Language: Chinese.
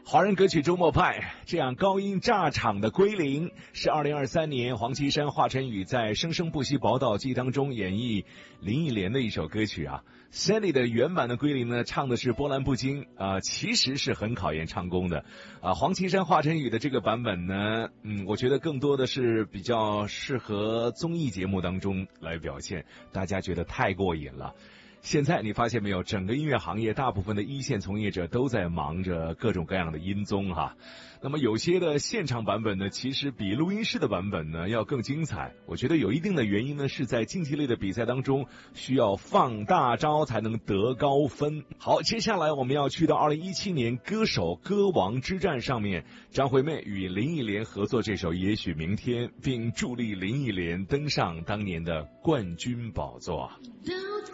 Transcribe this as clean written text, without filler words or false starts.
华人歌曲周末派，这样高音炸场的归零，是2023年黄绮珊、华晨宇在《生生不息宝岛记》当中演绎林忆莲的一首歌曲啊。Sandy 的原版的归零呢，唱的是波澜不惊其实是很考验唱功的黄绮珊、华晨宇的这个版本呢，我觉得更多的是比较适合综艺节目当中来表现，大家觉得太过瘾了。现在你发现没有，整个音乐行业大部分的一线从业者都在忙着各种各样的音综哈。那么有些的现场版本呢，其实比录音室的版本呢要更精彩。我觉得有一定的原因呢，是在竞技类的比赛当中需要放大招才能得高分。好，接下来我们要去到2017年歌手歌王之战上面，张惠妹与林忆莲合作这首《也许明天》，并助力林忆莲登上当年的冠军宝座。